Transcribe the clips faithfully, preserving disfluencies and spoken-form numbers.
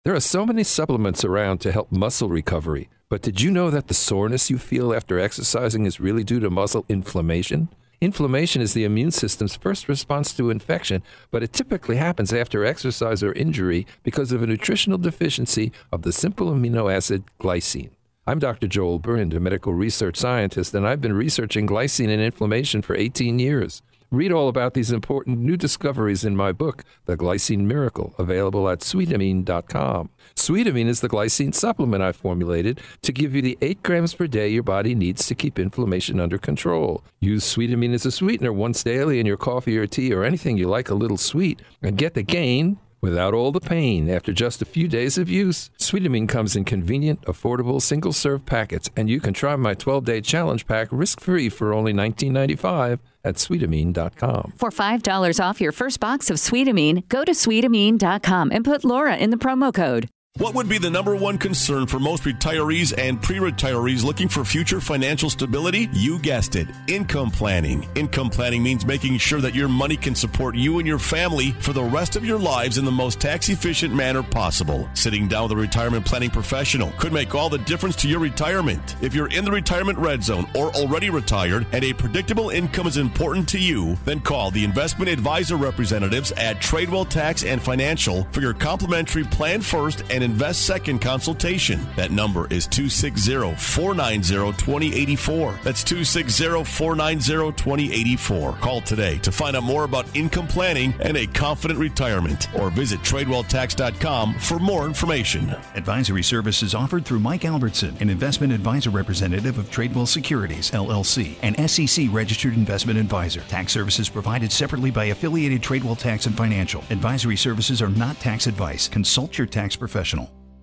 There are so many supplements around to help muscle recovery, but did you know that the soreness you feel after exercising is really due to muscle inflammation? Inflammation is the immune system's first response to infection, but it typically happens after exercise or injury because of a nutritional deficiency of the simple amino acid glycine. I'm Doctor Joel Brind, a medical research scientist, and I've been researching glycine and inflammation for eighteen years. Read all about these important new discoveries in my book, The Glycine Miracle, available at sweetamine dot com. Sweetamine is the glycine supplement I formulated to give you the eight grams per day your body needs to keep inflammation under control. Use Sweetamine as a sweetener once daily in your coffee or tea or anything you like a little sweet, and get the gain without all the pain after just a few days of use. Sweetamine comes in convenient, affordable, single-serve packets, and you can try my twelve-day challenge pack risk-free for only nineteen ninety-five at sweetamine dot com. For five dollars off your first box of Sweetamine, go to sweetamine dot com and put Laura in the promo code. What would be the number one concern for most retirees and pre-retirees looking for future financial stability? You guessed it, income planning. Income planning means making sure that your money can support you and your family for the rest of your lives in the most tax-efficient manner possible. Sitting down with a retirement planning professional could make all the difference to your retirement. If you're in the retirement red zone or already retired and a predictable income is important to you, then call the investment advisor representatives at Tradewell Tax and Financial for your complimentary Plan First and Invest Second consultation. That number is two six zero, four nine zero, two zero eight four. That's two six zero, four nine zero, two zero eight four. Call today to find out more about income planning and a confident retirement, or visit tradewell tax dot com for more information. Advisory services offered through Mike Albertson, an investment advisor representative of Tradewell Securities, L L C, an S E C registered investment advisor. Tax services provided separately by affiliated Tradewell Tax and Financial. Advisory services are not tax advice. Consult your tax professional.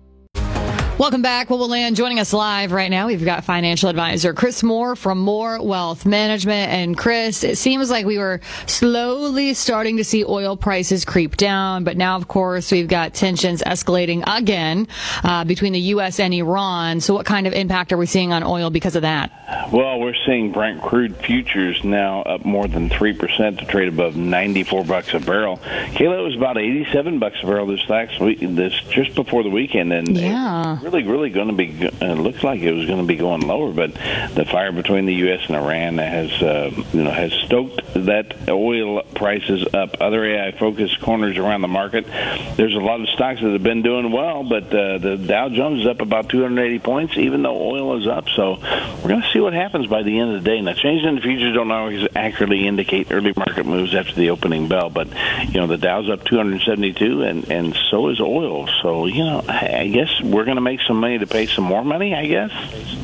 Welcome back. Well, we'll land joining us live right now. We've got financial advisor Chris Moore from Moore Wealth Management. And Chris, it seems like we were slowly starting to see oil prices creep down, but now, of course, we've got tensions escalating again uh, between the U S and Iran. So what kind of impact are we seeing on oil because of that? Well, we're seeing Brent crude futures now up more than three percent to trade above ninety-four bucks a barrel. Kayla, it was about eighty-seven bucks a barrel this last week, this just before the weekend, and yeah. really, really going to be. It looks like it was going to be going lower, but the fire between the U S and Iran has, uh, you know, has stoked that oil prices up. Other A I-focused corners around the market, there's a lot of stocks that have been doing well, but uh, the Dow Jones is up about two hundred eighty points, even though oil is up. So we're going to see what happens by the end of the day. Now, changes in the futures don't always accurately indicate early market moves after the opening bell, but you know the Dow's up two hundred seventy-two, and and so is oil. So you know, I guess we're going to make some money to pay some more money, I guess.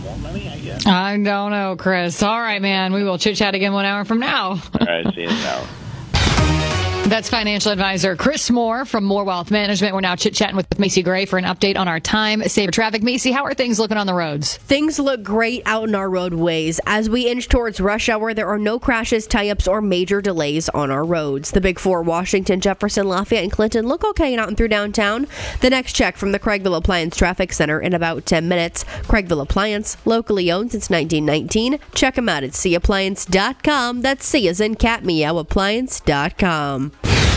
I don't know, Chris. All right, man. We will chit-chat again one hour from now. All right, see you in an hour. That's financial advisor Chris Moore from Moore Wealth Management. We're now chit-chatting with Macy Gray for an update on our time saver traffic. Macy, how are things looking on the roads? Things look great out in our roadways. As we inch towards rush hour, there are no crashes, tie-ups, or major delays on our roads. The big four, Washington, Jefferson, Lafayette, and Clinton, look okay out and through downtown. The next check from the Craigville Appliance Traffic Center in about ten minutes. Craigville Appliance, locally owned since nineteen nineteen. Check them out at c appliance dot com. That's C as in cat, meow, appliance dot com.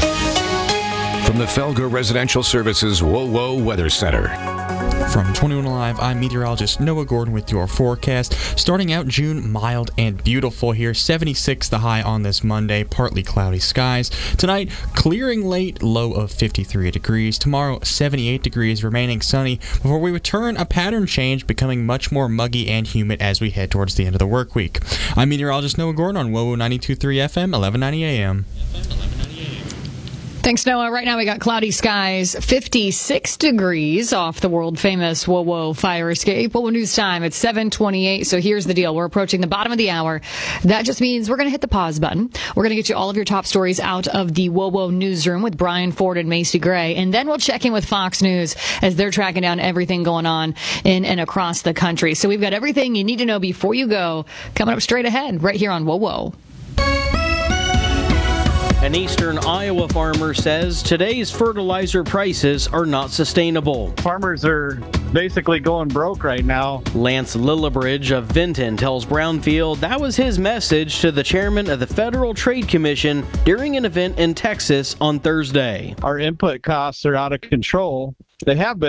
From the Felger Residential Services WoWo Weather Center. From twenty-one Alive, I'm meteorologist Noah Gordon with your forecast. Starting out June, mild and beautiful here. seventy-six the high on this Monday, partly cloudy skies. Tonight, clearing late, low of fifty-three degrees. Tomorrow, seventy-eight degrees, remaining sunny, before we return a pattern change, becoming much more muggy and humid as we head towards the end of the work week. I'm meteorologist Noah Gordon on WoWo ninety-two point three F M, eleven ninety A M. Thanks, Noah. Right now we got cloudy skies, fifty-six degrees off the world-famous WoWo fire escape. WoWo News Time, it's seven twenty-eight, so here's the deal. We're approaching the bottom of the hour. That just means we're going to hit the pause button. We're going to get you all of your top stories out of the WoWo newsroom with Brian Ford and Macy Gray, and then we'll check in with Fox News as they're tracking down everything going on in and across the country. So we've got everything you need to know before you go coming up straight ahead right here on WoWo. An eastern Iowa farmer says today's fertilizer prices are not sustainable. Farmers are basically going broke right now. Lance Lillibridge of Vinton tells Brownfield that was his message to the chairman of the Federal Trade Commission during an event in Texas on Thursday. Our input costs are out of control. They have been